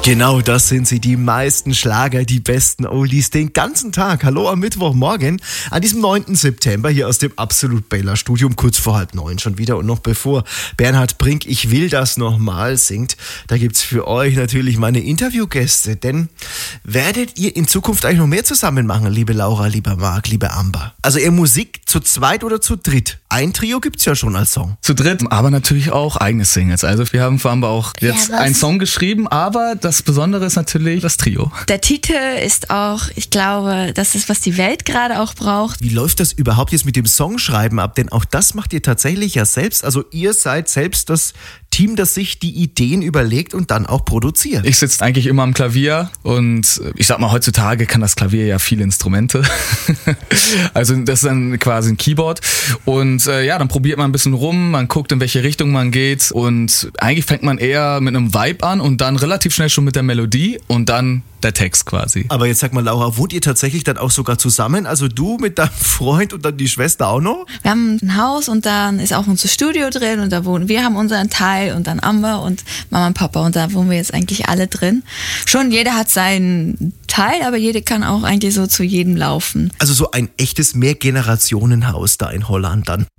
Genau, das sind sie, die meisten Schlager, die besten Oldies, den ganzen Tag. Hallo am Mittwochmorgen, an diesem 9. September hier aus dem Absolut Bella Studium, kurz vor 8:30 schon wieder. Und noch bevor Bernhard Brink "Ich will das nochmal" singt, da gibt's für euch natürlich meine Interviewgäste. Denn werdet ihr in Zukunft eigentlich noch mehr zusammen machen, liebe Laura, lieber Marc, liebe Amber? Also eher Musik zu zweit oder zu dritt? Ein Trio gibt's ja schon als Song. Zu dritt, aber natürlich auch eigene Singles. Also wir haben für Amber auch jetzt einen Song geschrieben, aber das Besondere ist natürlich das Trio. Der Titel ist auch, ich glaube, das ist, was die Welt gerade auch braucht. Wie läuft das überhaupt jetzt mit dem Songschreiben ab? Denn auch das macht ihr tatsächlich ja selbst. Also ihr seid selbst das Team, das sich die Ideen überlegt und dann auch produziert. Ich sitze eigentlich immer am Klavier und ich sag mal, heutzutage kann das Klavier ja viele Instrumente. Also das ist dann quasi ein Keyboard und dann probiert man ein bisschen rum, man guckt, in welche Richtung man geht und eigentlich fängt man eher mit einem Vibe an und dann relativ schnell schon mit der Melodie und dann der Text quasi. Aber jetzt sag mal, Laura, wohnt ihr tatsächlich dann auch sogar zusammen? Also du mit deinem Freund und dann die Schwester auch noch? Wir haben ein Haus und dann ist auch unser Studio drin und da wohnen wir, haben unseren Teil und dann Amber und Mama und Papa und da wohnen wir jetzt eigentlich alle drin. Schon jeder hat seinen Teil, aber jeder kann auch eigentlich so zu jedem laufen. Also so ein echtes Mehrgenerationenhaus da in Holland dann.